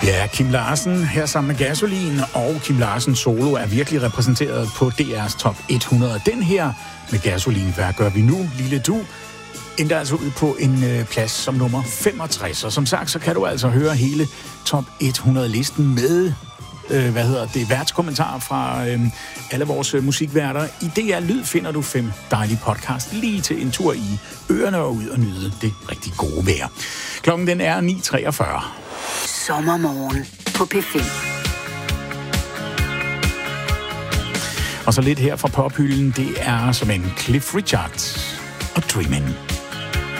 Ja, Kim Larsen her sammen med Gasolin, og Kim Larsen solo er virkelig repræsenteret på DR's Top 100. Den her med Gasolin, hvad gør vi nu, lille du, endte altså ud på en plads som nummer 65. Og som sagt, så kan du altså høre hele Top 100-listen med værtskommentarer fra alle vores musikværter. I DR Lyd finder du 5 dejlige podcast lige til en tur i ørerne og ud og nyde det rigtig gode vejr. Klokken den er 9:43. Sommermorgen på P5. Og så lidt her fra pophylden, det er som en Cliff Richard og Dreamin'.